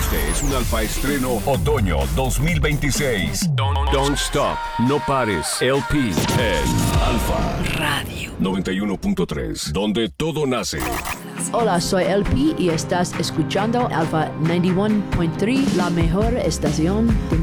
Este es un Alfa Estreno Otoño 2026. Don't Stop, No Pares, LP en Alfa Radio 91.3, donde todo nace. Hola, soy LP y estás escuchando Alpha 91.3, la mejor estación de